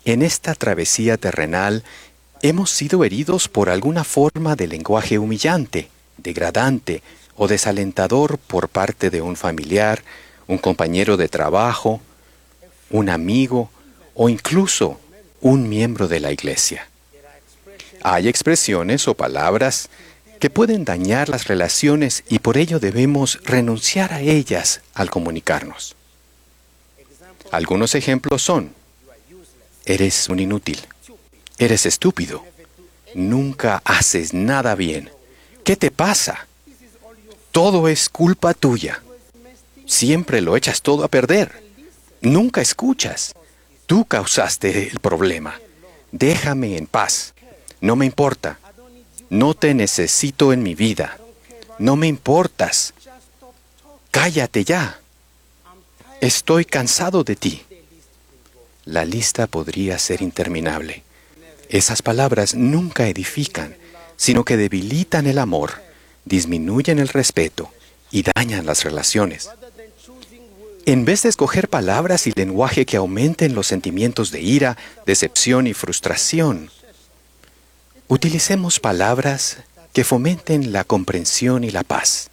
En esta travesía terrenal, hemos sido heridos por alguna forma de lenguaje humillante, degradante o desalentador por parte de un familiar, un compañero de trabajo, un amigo o incluso un miembro de la iglesia. Hay expresiones o palabras que pueden dañar las relaciones y por ello debemos renunciar a ellas al comunicarnos. Algunos ejemplos son: eres un inútil, eres estúpido, nunca haces nada bien, ¿qué te pasa? Todo es culpa tuya, siempre lo echas todo a perder, nunca escuchas, tú causaste el problema, déjame en paz, no me importa, no te necesito en mi vida, no me importas, cállate ya, estoy cansado de ti. La lista podría ser interminable. Esas palabras nunca edifican, sino que debilitan el amor, disminuyen el respeto y dañan las relaciones. En vez de escoger palabras y lenguaje que aumenten los sentimientos de ira, decepción y frustración, utilicemos palabras que fomenten la comprensión y la paz.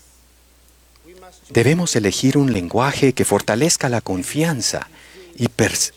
Debemos elegir un lenguaje que fortalezca la confianza y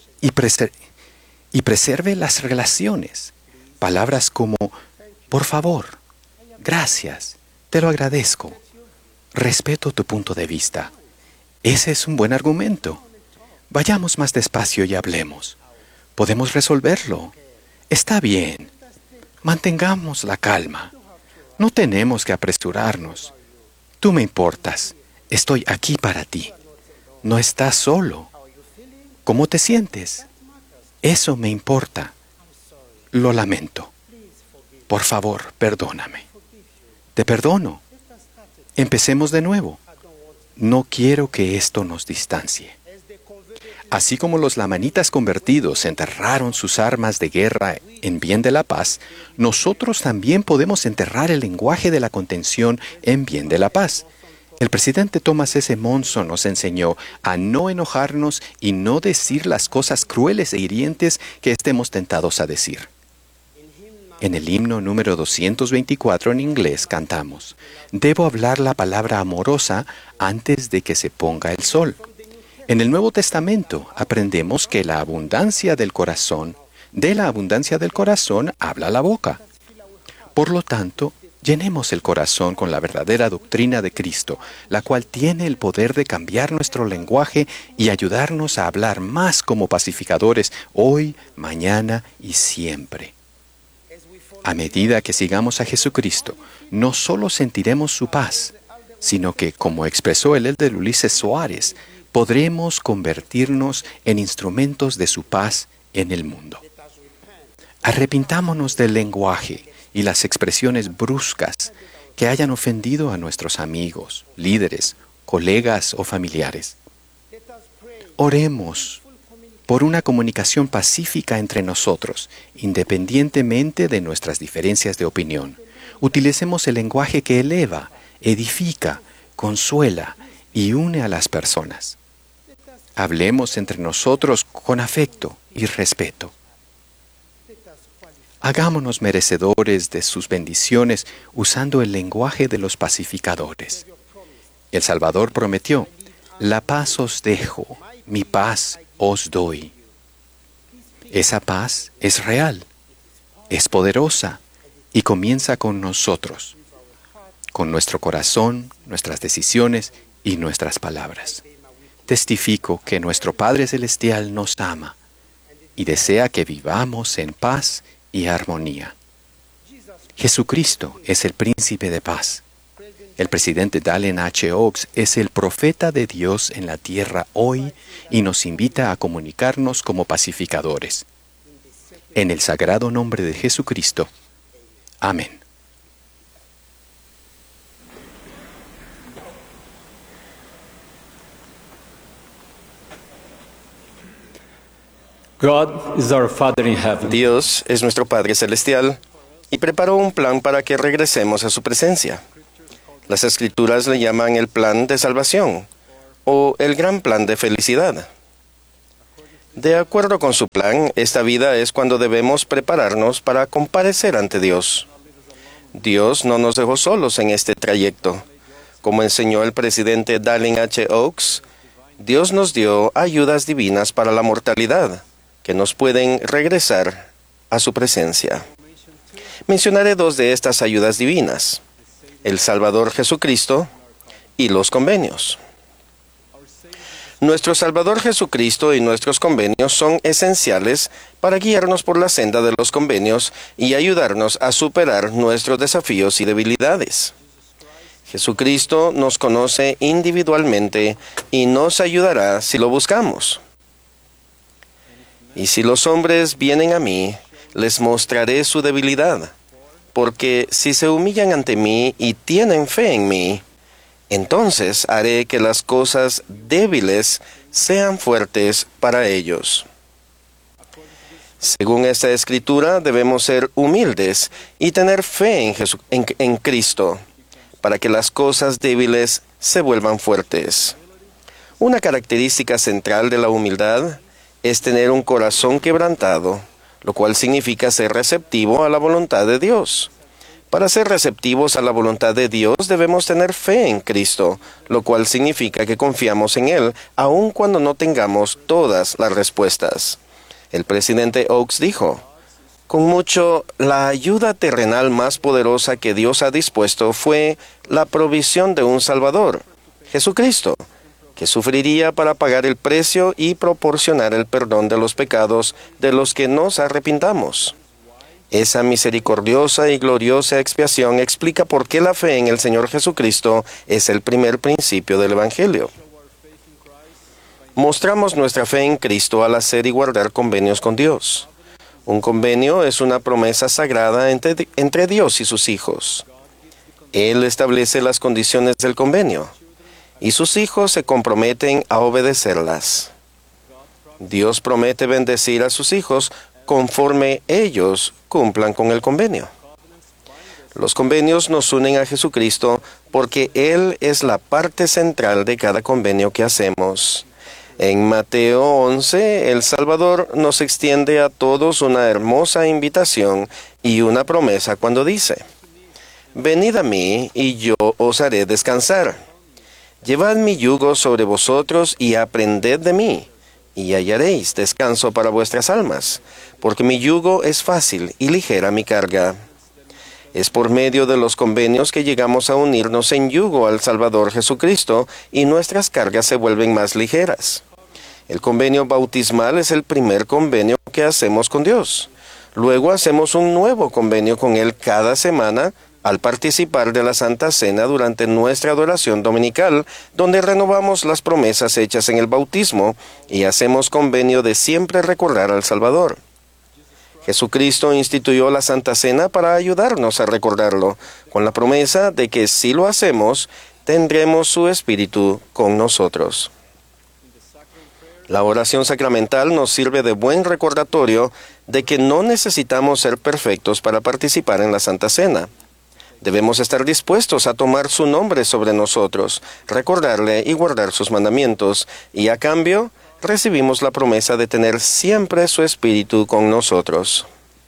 preserve las relaciones. Palabras como por favor, gracias, te lo agradezco, respeto tu punto de vista. Ese es un buen argumento. Vayamos más despacio y hablemos. Podemos resolverlo. Está bien. Mantengamos la calma. No tenemos que apresurarnos. Tú me importas. Estoy aquí para ti. No estás solo. ¿Cómo te sientes? Eso me importa. Lo lamento. Por favor, perdóname. Te perdono. Empecemos de nuevo. No quiero que esto nos distancie. Así como los lamanitas convertidos enterraron sus armas de guerra en bien de la paz, nosotros también podemos enterrar el lenguaje de la contención en bien de la paz. El presidente Thomas S. Monson nos enseñó a no enojarnos y no decir las cosas crueles e hirientes que estemos tentados a decir. En el himno número 224 en inglés cantamos: debo hablar la palabra amorosa antes de que se ponga el sol. En el Nuevo Testamento aprendemos que de la abundancia del corazón habla la boca. Por lo tanto, llenemos el corazón con la verdadera doctrina de Cristo, la cual tiene el poder de cambiar nuestro lenguaje y ayudarnos a hablar más como pacificadores hoy, mañana y siempre. A medida que sigamos a Jesucristo, no solo sentiremos su paz, sino que, como expresó el elder Ulises Soares, podremos convertirnos en instrumentos de su paz en el mundo. Arrepintámonos del lenguaje y las expresiones bruscas que hayan ofendido a nuestros amigos, líderes, colegas o familiares. Oremos por una comunicación pacífica entre nosotros, independientemente de nuestras diferencias de opinión. Utilicemos el lenguaje que eleva, edifica, consuela y une a las personas. Hablemos entre nosotros con afecto y respeto. Hagámonos merecedores de sus bendiciones usando el lenguaje de los pacificadores. El Salvador prometió: la paz os dejo, mi paz os doy. Esa paz es real, es poderosa y comienza con nosotros, con nuestro corazón, nuestras decisiones y nuestras palabras. Testifico que nuestro Padre Celestial nos ama y desea que vivamos en paz y armonía. Jesucristo es el príncipe de paz. El presidente Dallin H. Oaks es el profeta de Dios en la tierra hoy y nos invita a comunicarnos como pacificadores. En el sagrado nombre de Jesucristo. Amén. God is our Father in heaven. Dios es nuestro Padre Celestial y preparó un plan para que regresemos a su presencia. Las Escrituras le llaman el plan de salvación o el gran plan de felicidad. De acuerdo con su plan, esta vida es cuando debemos prepararnos para comparecer ante Dios. Dios no nos dejó solos en este trayecto. Como enseñó el presidente Dallin H. Oaks, Dios nos dio ayudas divinas para la mortalidad, que nos pueden regresar a su presencia. Mencionaré dos de estas ayudas divinas: el Salvador Jesucristo y los convenios. Nuestro Salvador Jesucristo y nuestros convenios son esenciales para guiarnos por la senda de los convenios y ayudarnos a superar nuestros desafíos y debilidades. Jesucristo nos conoce individualmente y nos ayudará si lo buscamos. Y si los hombres vienen a mí, les mostraré su debilidad, porque si se humillan ante mí y tienen fe en mí, entonces haré que las cosas débiles sean fuertes para ellos. Según esta escritura, debemos ser humildes y tener fe en Cristo, para que las cosas débiles se vuelvan fuertes. Una característica central de la humildad es tener un corazón quebrantado, lo cual significa ser receptivo a la voluntad de Dios. Para ser receptivos a la voluntad de Dios debemos tener fe en Cristo, lo cual significa que confiamos en Él, aun cuando no tengamos todas las respuestas. El presidente Oaks dijo: con mucho, la ayuda terrenal más poderosa que Dios ha dispuesto fue la provisión de un Salvador, Jesucristo, que sufriría para pagar el precio y proporcionar el perdón de los pecados de los que nos arrepintamos. Esa misericordiosa y gloriosa expiación explica por qué la fe en el Señor Jesucristo es el primer principio del Evangelio. Mostramos nuestra fe en Cristo al hacer y guardar convenios con Dios. Un convenio es una promesa sagrada entre Dios y sus hijos. Él establece las condiciones del convenio, y sus hijos se comprometen a obedecerlas. Dios promete bendecir a sus hijos conforme ellos cumplan con el convenio. Los convenios nos unen a Jesucristo porque Él es la parte central de cada convenio que hacemos. En Mateo 11, el Salvador nos extiende a todos una hermosa invitación y una promesa cuando dice: venid a mí y yo os haré descansar. Llevad mi yugo sobre vosotros y aprended de mí, y hallaréis descanso para vuestras almas, porque mi yugo es fácil y ligera mi carga. Es por medio de los convenios que llegamos a unirnos en yugo al Salvador Jesucristo y nuestras cargas se vuelven más ligeras. El convenio bautismal es el primer convenio que hacemos con Dios. Luego hacemos un nuevo convenio con Él cada semana al participar de la Santa Cena durante nuestra adoración dominical, donde renovamos las promesas hechas en el bautismo y hacemos convenio de siempre recordar al Salvador. Jesucristo instituyó la Santa Cena para ayudarnos a recordarlo, con la promesa de que si lo hacemos, tendremos su Espíritu con nosotros. La oración sacramental nos sirve de buen recordatorio de que no necesitamos ser perfectos para participar en la Santa Cena. Debemos estar dispuestos a tomar su nombre sobre nosotros, recordarle y guardar sus mandamientos, y a cambio recibimos la promesa de tener siempre su Espíritu con nosotros.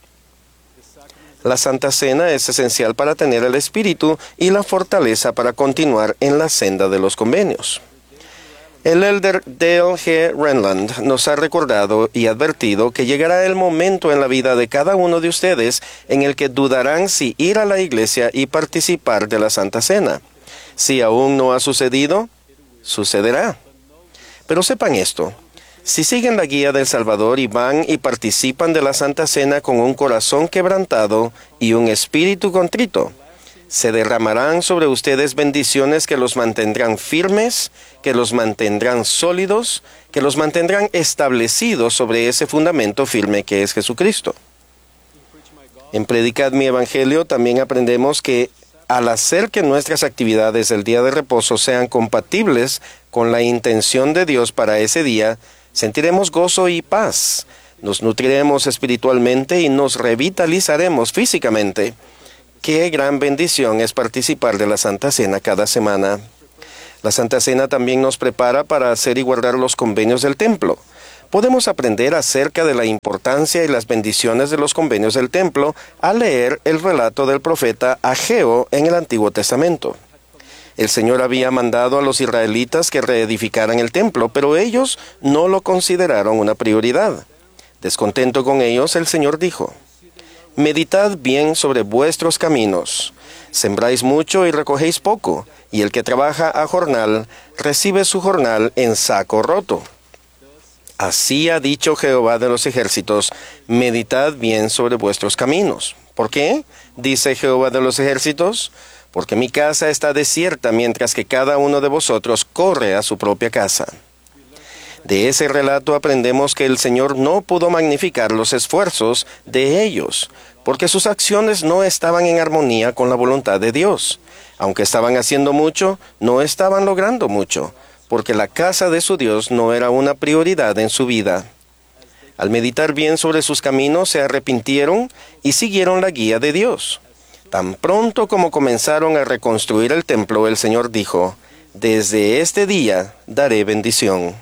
La Santa Cena es esencial para tener el Espíritu y la fortaleza para continuar en la senda de los convenios. El elder Dale G. Renland nos ha recordado y advertido que llegará el momento en la vida de cada uno de ustedes en el que dudarán si ir a la iglesia y participar de la Santa Cena. Si aún no ha sucedido, sucederá. Pero sepan esto: si siguen la guía del Salvador y van y participan de la Santa Cena con un corazón quebrantado y un espíritu contrito, se derramarán sobre ustedes bendiciones que los mantendrán firmes, que los mantendrán sólidos, que los mantendrán establecidos sobre ese fundamento firme que es Jesucristo. En Predicad mi Evangelio también aprendemos que al hacer que nuestras actividades del día de reposo sean compatibles con la intención de Dios para ese día, sentiremos gozo y paz, nos nutriremos espiritualmente y nos revitalizaremos físicamente. Qué gran bendición es participar de la Santa Cena cada semana. La Santa Cena también nos prepara para hacer y guardar los convenios del templo. Podemos aprender acerca de la importancia y las bendiciones de los convenios del templo al leer el relato del profeta Ageo en el Antiguo Testamento. El Señor había mandado a los israelitas que reedificaran el templo, pero ellos no lo consideraron una prioridad. Descontento con ellos, el Señor dijo: «Meditad bien sobre vuestros caminos. Sembráis mucho y recogéis poco, y el que trabaja a jornal recibe su jornal en saco roto. Así ha dicho Jehová de los ejércitos: meditad bien sobre vuestros caminos». ¿Por qué? Dice Jehová de los ejércitos: «Porque mi casa está desierta, mientras que cada uno de vosotros corre a su propia casa». De ese relato aprendemos que el Señor no pudo magnificar los esfuerzos de ellos, porque sus acciones no estaban en armonía con la voluntad de Dios. Aunque estaban haciendo mucho, no estaban logrando mucho, porque la casa de su Dios no era una prioridad en su vida. Al meditar bien sobre sus caminos, se arrepintieron y siguieron la guía de Dios. Tan pronto como comenzaron a reconstruir el templo, el Señor dijo: «Desde este día daré bendición».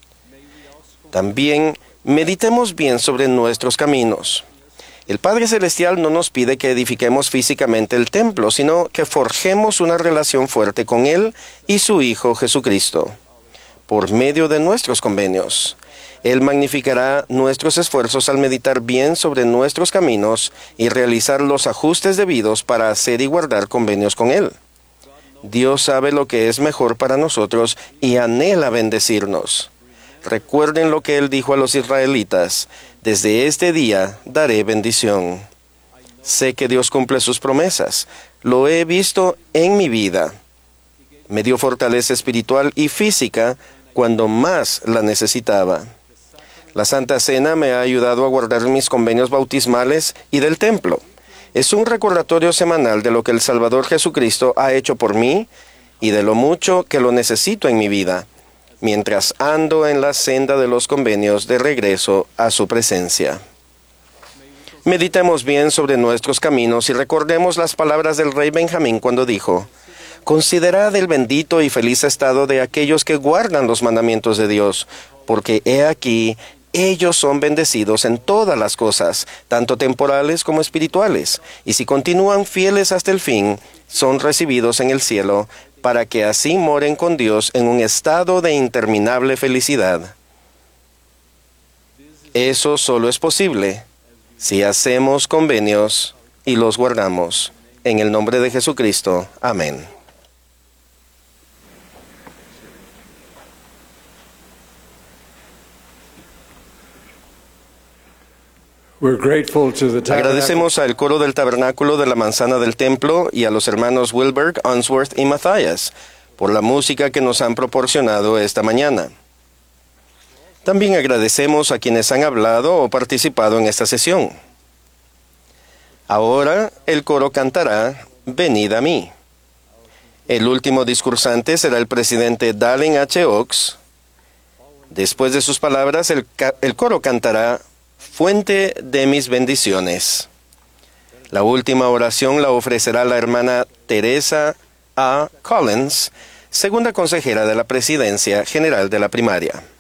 También meditemos bien sobre nuestros caminos. El Padre Celestial no nos pide que edifiquemos físicamente el templo, sino que forjemos una relación fuerte con Él y su Hijo Jesucristo, por medio de nuestros convenios. Él magnificará nuestros esfuerzos al meditar bien sobre nuestros caminos y realizar los ajustes debidos para hacer y guardar convenios con Él. Dios sabe lo que es mejor para nosotros y anhela bendecirnos. Recuerden lo que Él dijo a los israelitas: «Desde este día daré bendición». Sé que Dios cumple sus promesas. Lo he visto en mi vida. Me dio fortaleza espiritual y física cuando más la necesitaba. La Santa Cena me ha ayudado a guardar mis convenios bautismales y del templo. Es un recordatorio semanal de lo que el Salvador Jesucristo ha hecho por mí y de lo mucho que lo necesito en mi vida, mientras ando en la senda de los convenios de regreso a su presencia. Meditemos bien sobre nuestros caminos y recordemos las palabras del rey Benjamín cuando dijo: «Considerad el bendito y feliz estado de aquellos que guardan los mandamientos de Dios, porque he aquí, ellos son bendecidos en todas las cosas, tanto temporales como espirituales, y si continúan fieles hasta el fin, son recibidos en el cielo, para que así moren con Dios en un estado de interminable felicidad». Eso solo es posible si hacemos convenios y los guardamos. En el nombre de Jesucristo. Amén. Agradecemos al coro del Tabernáculo de la Manzana del Templo y a los hermanos Wilberg, Unsworth y Matthias por la música que nos han proporcionado esta mañana. También agradecemos a quienes han hablado o participado en esta sesión. Ahora el coro cantará «Venid a mí». El último discursante será el presidente Dallin H. Oaks. Después de sus palabras, el coro cantará «Fuente de mis bendiciones». La última oración la ofrecerá la hermana Teresa A. Collins, segunda consejera de la Presidencia General de la Primaria.